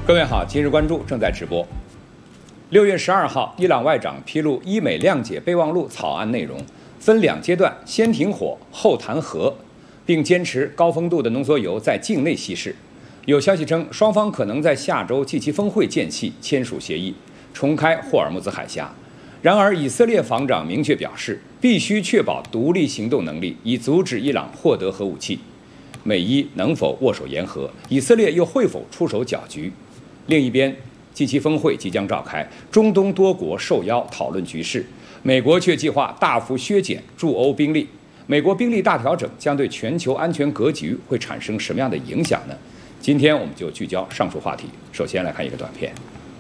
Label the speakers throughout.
Speaker 1: 各位好，今日关注正在直播。6月12号，伊朗外长披露伊美谅解备忘录草案内容，分2阶段，先停火后谈和，并坚持高丰度的浓缩铀在境内稀释。有消息称，双方可能在下周G7峰会间隙签署协议，重开霍尔木兹海峡。然而，以色列防长明确表示，必须确保独立行动能力，以阻止伊朗获得核武器。美伊能否握手言和？以色列又会否出手搅局？另一边，G7峰会即将召开，中东多国受邀讨论局势，美国却计划大幅削减驻欧兵力。美国兵力大调整将对全球安全格局会产生什么样的影响呢？今天我们就聚焦上述话题。首先来看一个短片。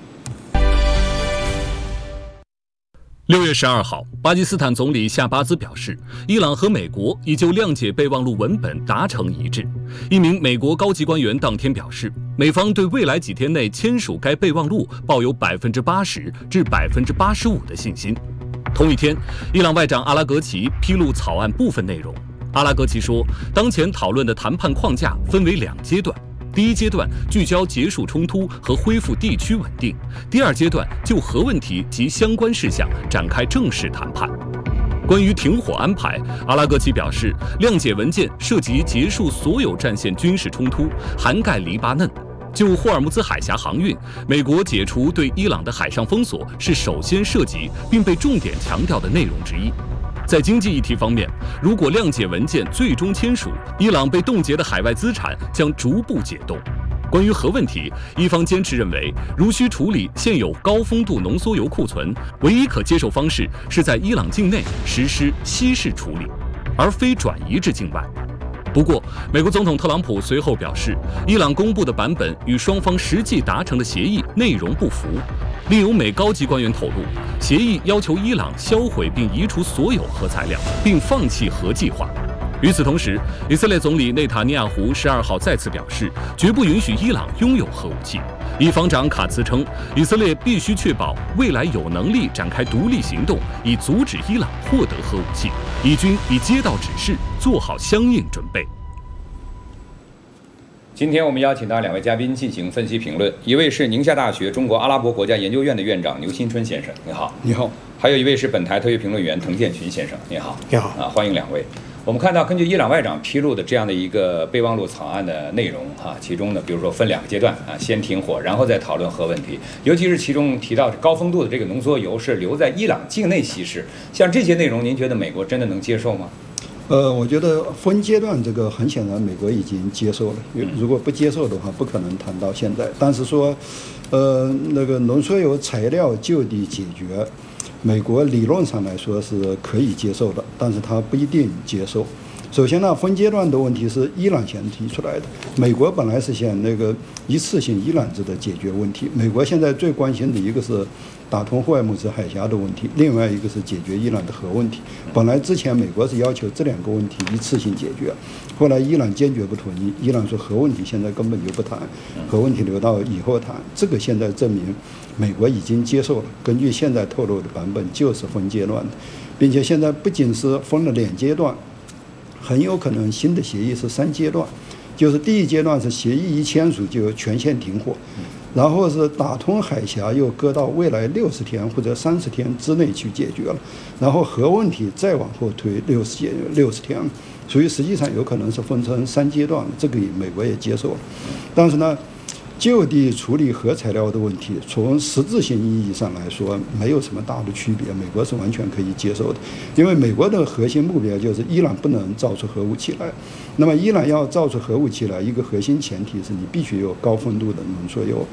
Speaker 2: 6月12号，巴基斯坦总理夏巴兹表示，伊朗和美国已就谅解备忘录文本达成一致。一名美国高级官员当天表示，美方对未来几天内签署该备忘录抱有80%至85%的信心。同一天，伊朗外长阿拉格齐披露草案部分内容。阿拉格齐说，当前讨论的谈判框架分为2阶段。第一阶段聚焦结束冲突和恢复地区稳定，第2阶段就核问题及相关事项展开正式谈判。关于停火安排，阿拉格齐表示，谅解文件涉及结束所有战线军事冲突，涵盖黎巴嫩。就霍尔木兹海峡航运，美国解除对伊朗的海上封锁是首先涉及并被重点强调的内容之一。在经济议题方面，如果谅解文件最终签署，伊朗被冻结的海外资产将逐步解冻。关于核问题，伊方坚持认为，如需处理现有高丰度浓缩铀库存，唯一可接受方式是在伊朗境内实施稀释处理，而非转移至境外。不过，美国总统特朗普随后表示，伊朗公布的版本与双方实际达成的协议内容不符。另有美高级官员透露，协议要求伊朗销毁并移除所有核材料，并放弃核计划。与此同时，以色列总理内塔尼亚胡12号再次表示，绝不允许伊朗拥有核武器。以防长卡茨称，以色列必须确保未来有能力展开独立行动，以阻止伊朗获得核武器。以军已接到指示，做好相应准备。
Speaker 1: 今天我们邀请到2位嘉宾进行分析评论，一位是宁夏大学中国阿拉伯国家研究院的院长牛新春先生，你好。
Speaker 3: 你好。
Speaker 1: 还有一位是本台特约评论员滕建群先生，你好。
Speaker 3: 你好。
Speaker 1: 欢迎2位。我们看到，根据伊朗外长披露的这样的一个备忘录草案的内容其中呢，比如说分2个阶段先停火，然后再讨论核问题，尤其是其中提到高丰度的这个浓缩铀是留在伊朗境内稀释，像这些内容，您觉得美国真的能接受吗？
Speaker 3: 我觉得分阶段这个很显然美国已经接受了，如果不接受的话，不可能谈到现在。但是说，那个浓缩铀材料就地解决，美国理论上来说是可以接受的，但是他不一定接受。首先呢，分阶段的问题是伊朗先提出来的，美国本来是想那个一次性一揽子的解决问题。美国现在最关心的一个是打通霍尔木兹海峡的问题，另外一个是解决伊朗的核问题。本来之前美国是要求这2个问题一次性解决，后来伊朗坚决不同意，伊朗说核问题现在根本就不谈，核问题留到以后谈。这个现在证明美国已经接受了，根据现在透露的版本就是分阶段的，并且现在不仅是分了2阶段，很有可能新的协议是3阶段，就是第1阶段是协议一签署就全线停火，然后是打通海峡又搁到未来60天或者30天之内去解决了，然后核问题再往后推60天，所以实际上有可能是分成3阶段，这个美国也接受了。但是呢，就地处理核材料的问题，从实质性意义上来说，没有什么大的区别，美国是完全可以接受的。因为美国的核心目标就是伊朗不能造出核武器来，那么伊朗要造出核武器来，一个核心前提是你必须有高丰度的浓缩铀。